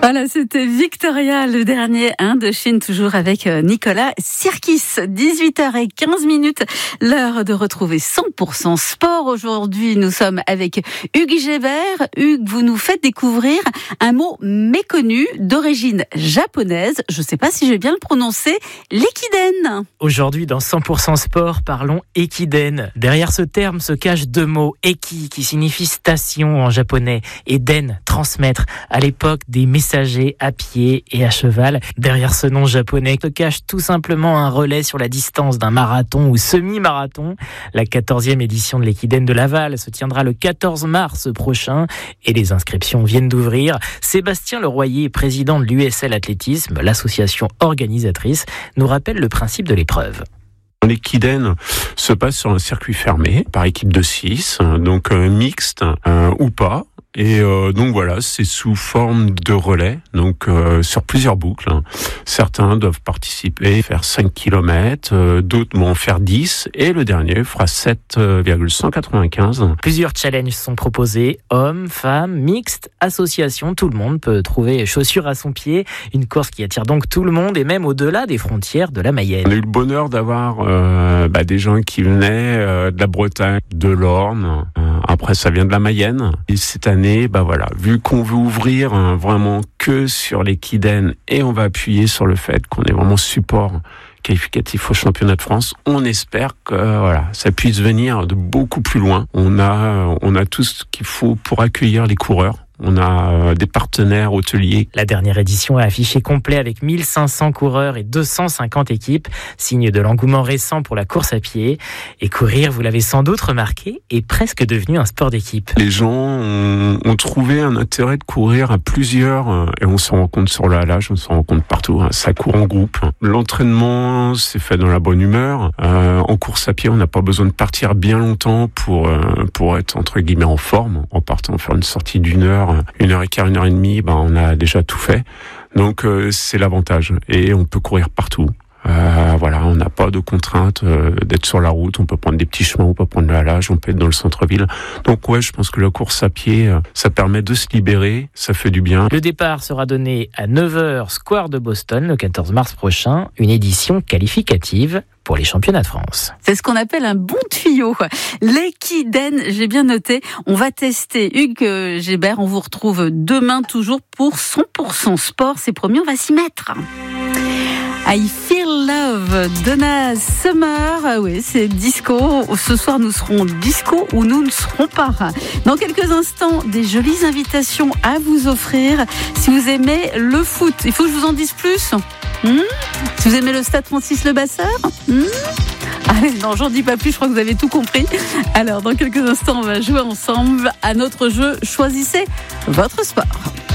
Voilà, c'était Victoria, le dernier de Chine, toujours avec Nicolas Sirkis. 18h15, l'heure de retrouver 100% sport. Aujourd'hui, nous sommes avec Hugues Gébert. Hugues, vous nous faites découvrir un mot méconnu d'origine japonaise. Je ne sais pas si j'ai bien le prononcé, l'ekiden. Aujourd'hui, dans 100% sport, parlons ekiden. Derrière ce terme se cachent deux mots. Eki, qui signifie station en japonais, et den, transmettre. À l'époque, des messagers à pied et à cheval. Derrière ce nom japonais se cache tout simplement un relais sur la distance d'un marathon ou semi-marathon. La 14e édition de l'Ekiden de Laval se tiendra le 14 mars prochain et les inscriptions viennent d'ouvrir. Sébastien Leroyer, président de l'USL Athlétisme, l'association organisatrice, nous rappelle le principe de l'épreuve. L'Ekiden se passe sur un circuit fermé par équipe de 6, donc mixte ou pas. Et donc voilà, c'est sous forme de relais, donc sur plusieurs boucles. Certains doivent participer, faire 5 km, d'autres vont en faire 10, et le dernier fera 7,195. Plusieurs challenges sont proposés, hommes, femmes, mixtes, associations, tout le monde peut trouver chaussures à son pied. Une course qui attire donc tout le monde, et même au-delà des frontières de la Mayenne. On a eu le bonheur d'avoir des gens qui venaient de la Bretagne, de l'Orne, après ça vient de la Mayenne, et cette année, vu qu'on veut ouvrir vraiment que sur l'Ekiden et on va appuyer sur le fait qu'on est vraiment support qualificatif au championnat de France, on espère que ça puisse venir de beaucoup plus loin. On a tout ce qu'il faut pour accueillir les coureurs. On a des partenaires hôteliers. La dernière édition a affiché complet avec 1500 coureurs et 250 équipes, signe de l'engouement récent pour la course à pied. Et courir, vous l'avez sans doute remarqué, est presque devenu un sport d'équipe. Les gens ont trouvé un intérêt de courir à plusieurs, et on s'en rend compte sur le halage, on s'en rend compte partout. Ça court en groupe. L'entraînement s'est fait dans la bonne humeur. En course à pied, on n'a pas besoin de partir bien longtemps pour être entre guillemets en forme. En partant faire une sortie d'1 heure, 1h15, 1h30, on a déjà tout fait. Donc c'est l'avantage. Et on peut courir partout. On n'a pas de contrainte d'être sur la route. On peut prendre des petits chemins, on peut prendre le halage, on peut être dans le centre-ville. Donc je pense que la course à pied, ça permet de se libérer, ça fait du bien. Le départ sera donné à 9h, Square de Boston, le 14 mars prochain. Une édition qualificative pour les championnats de France. C'est ce qu'on appelle un bon tuyau. L'Ekiden, j'ai bien noté. On va tester. Hugues Gébert, on vous retrouve demain toujours pour 100% sport. C'est promis, on va s'y mettre. I Feel Love, Donna Summer. Oui, c'est disco. Ce soir, nous serons disco ou nous ne serons pas. Dans quelques instants, des jolies invitations à vous offrir. Si vous aimez le foot, il faut que je vous en dise plus. Si vous aimez le Stade Francis Le Basseur, allez, non, j'en dis pas plus, je crois que vous avez tout compris. Alors, dans quelques instants, on va jouer ensemble à notre jeu. Choisissez votre sport.